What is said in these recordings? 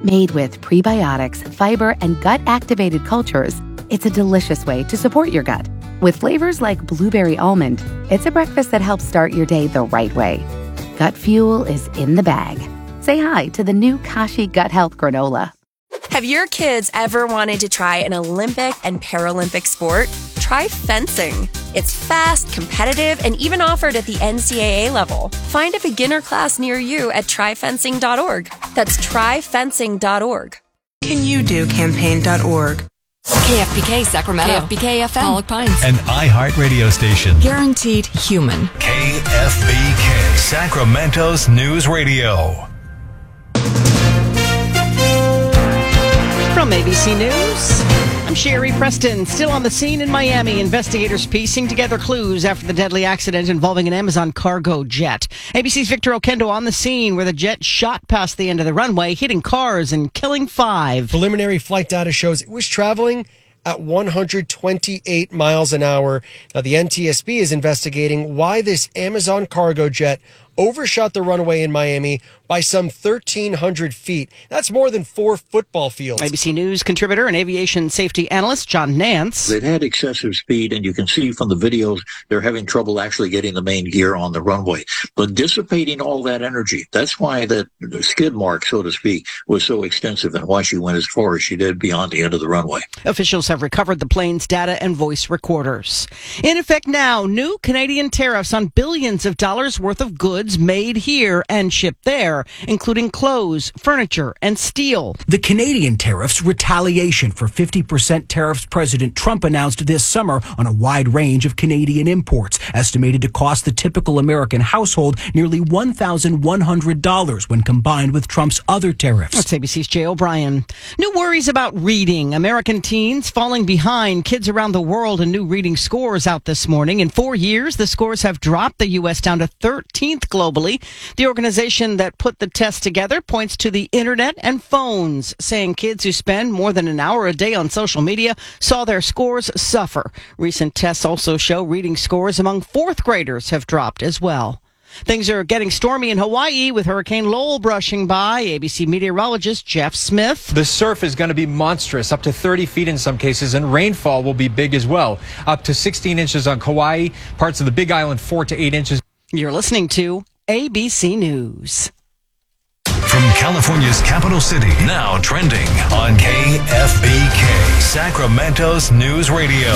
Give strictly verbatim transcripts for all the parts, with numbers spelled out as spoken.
Made with prebiotics, fiber, and gut-activated cultures, it's a delicious way to support your gut. With flavors like blueberry almond, it's a breakfast that helps start your day the right way. Gut fuel is in the bag. Say hi to the new Kashi Gut Health Granola. Have your kids ever wanted to try an Olympic and Paralympic sport? Try fencing. It's fast, competitive, and even offered at the N C double A level. Find a beginner class near you at try fencing dot org. That's try fencing dot org. Can you do campaign dot org? K F B K Sacramento. K F B K F M. Pollock Pines. An iHeart radio station. Guaranteed human. K F B K, Sacramento's news radio. From A B C News, I'm Sherry Preston. Still on the scene in Miami, investigators piecing together clues after the deadly accident involving an Amazon cargo jet. A B C's Victor Okendo on the scene where the jet shot past the end of the runway, hitting cars and killing five. Preliminary flight data shows it was traveling at one hundred twenty-eight miles an hour. Now, the N T S B is investigating why this Amazon cargo jet overshot the runway in Miami by some thirteen hundred feet. That's more than four football fields. A B C News contributor and aviation safety analyst John Nance. It had excessive speed, and you can see from the videos they're having trouble actually getting the main gear on the runway. But dissipating all that energy, that's why that skid mark, so to speak, was so extensive and why she went as far as she did beyond the end of the runway. Officials have recovered the plane's data and voice recorders. In effect now, new Canadian tariffs on billions of dollars worth of goods made here and shipped there, including clothes, furniture, and steel. The Canadian tariffs retaliation for fifty percent tariffs President Trump announced this summer on a wide range of Canadian imports, estimated to cost the typical American household nearly one thousand one hundred dollars when combined with Trump's other tariffs. That's A B C's Jay O'Brien. New worries about reading. American teens falling behind kids around the world in new reading scores out this morning. In four years, the scores have dropped the U S down to thirteenth globally. The organization that put the test together points to the internet and phones, saying kids who spend more than an hour a day on social media saw their scores suffer. Recent tests also show reading scores among fourth graders have dropped as well. Things are getting stormy in Hawaii with Hurricane Lowell brushing by. A B C meteorologist Jeff Smith. The surf is going to be monstrous, up to thirty feet in some cases, and rainfall will be big as well. Up to sixteen inches on Kauai, parts of the Big Island, four to eight inches. You're listening to A B C News. From California's capital city, now trending on K F B K, Sacramento's news radio.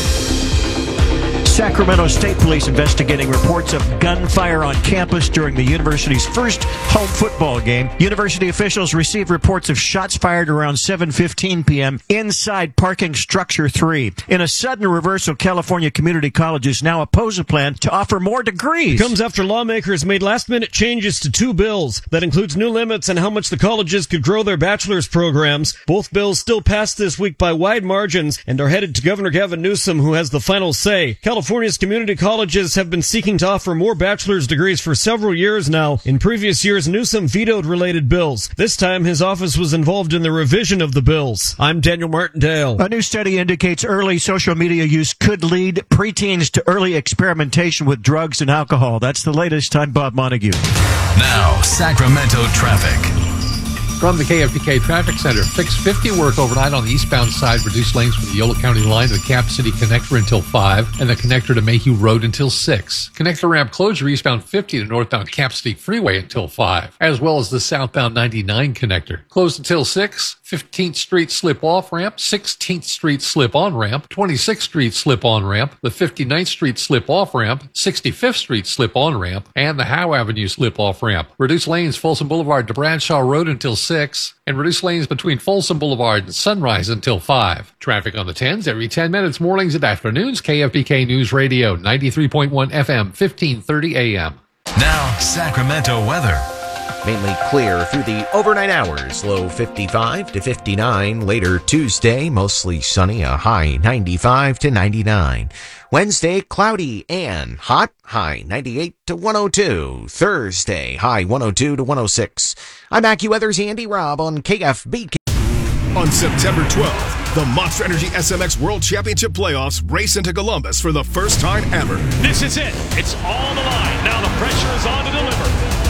Sacramento State Police investigating reports of gunfire on campus during the university's first home football game. University officials received reports of shots fired around seven fifteen p.m. inside parking structure three. In a sudden reversal, California community colleges now oppose a plan to offer more degrees. It comes after lawmakers made last-minute changes to two bills. That includes new limits on how much the colleges could grow their bachelor's programs. Both bills still passed this week by wide margins and are headed to Governor Gavin Newsom, who has the final say. California California's community colleges have been seeking to offer more bachelor's degrees for several years now. In previous years, Newsom vetoed related bills. This time, his office was involved in the revision of the bills. I'm Daniel Martindale. A new study indicates early social media use could lead preteens to early experimentation with drugs and alcohol. That's the latest. I'm Bob Montague. Now, Sacramento traffic. From the K F B K Traffic Center, fix fifty work overnight on the eastbound side, reduce lanes from the Yolo County line to the Cap City connector until five, and the connector to Mayhew Road until six. Connector ramp closure eastbound fifty to northbound Cap City Freeway until five, as well as the southbound ninety-nine connector. Closed until six, fifteenth Street slip-off ramp, sixteenth Street slip-on ramp, twenty-sixth Street slip-on ramp, the fifty-ninth Street slip-off ramp, sixty-fifth Street slip-on ramp, and the Howe Avenue slip-off ramp. Reduce lanes Folsom Boulevard to Bradshaw Road until six, and reduce lanes between Folsom Boulevard and Sunrise until five. Traffic on the tens every ten minutes, mornings and afternoons. K F B K News Radio, ninety-three point one F M, fifteen thirty A M. Now, Sacramento weather. Mainly clear through the overnight hours. Low fifty-five to fifty-nine. Later Tuesday, mostly sunny, a high ninety-five to ninety-nine. Wednesday, cloudy and hot, high ninety-eight to one oh two. Thursday, high one oh two to one oh six. I'm AccuWeather's Andy Robb on K F B K. On September twelfth, the Monster Energy S M X World Championship Playoffs race into Columbus for the first time ever. This is it. It's all on the line. Now the pressure is on to deliver.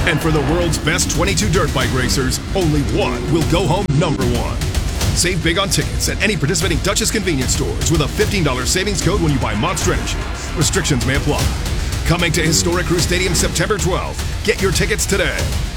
And for the world's best twenty-two dirt bike racers, only one will go home number one. Save big on tickets at any participating Duchess convenience stores with a fifteen dollars savings code when you buy Monster Energy. Restrictions may apply. Coming to Historic Crew Stadium September twelfth. Get your tickets today.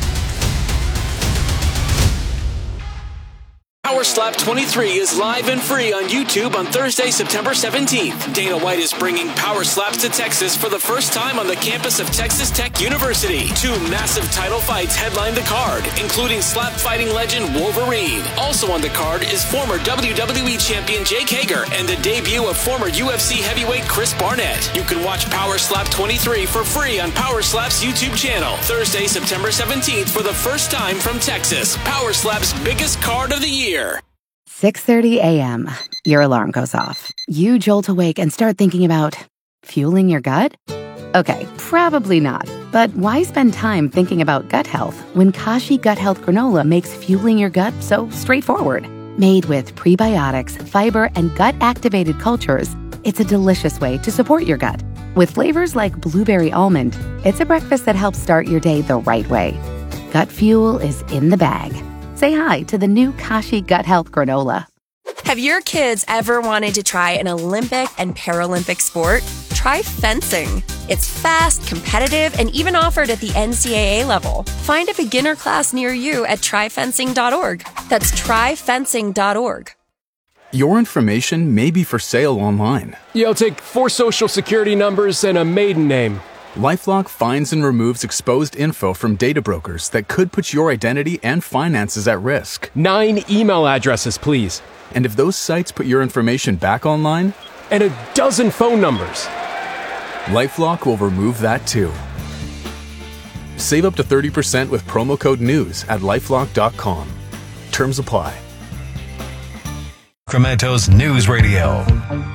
Power Slap twenty-three is live and free on YouTube on Thursday, September seventeenth. Dana White is bringing Power Slaps to Texas for the first time on the campus of Texas Tech University. Two massive title fights headline the card, including slap fighting legend Wolverine. Also on the card is former W W E champion Jake Hager and the debut of former U F C heavyweight Chris Barnett. You can watch Power Slap twenty-three for free on Power Slap's YouTube channel. Thursday, September seventeenth for the first time from Texas. Power Slap's biggest card of the year. six thirty a.m. Your alarm goes off. You jolt awake and start thinking about fueling your gut? Okay, probably not. But why spend time thinking about gut health when Kashi Gut Health Granola makes fueling your gut so straightforward? Made with prebiotics, fiber, and gut-activated cultures, it's a delicious way to support your gut. With flavors like blueberry almond, it's a breakfast that helps start your day the right way. Gut fuel is in the bag. Say hi to the new Kashi Gut Health Granola. Have your kids ever wanted to try an Olympic and Paralympic sport? Try fencing. It's fast, competitive, and even offered at the N C double A level. Find a beginner class near you at try fencing dot org. That's try fencing dot org. Your information may be for sale online. Yeah, I'll take four social security numbers and a maiden name. LifeLock finds and removes exposed info from data brokers that could put your identity and finances at risk. Nine email addresses, please. And if those sites put your information back online? And a dozen phone numbers. LifeLock will remove that too. Save up to thirty percent with promo code NEWS at lifelock dot com. Terms apply. Sacramento's News Radio.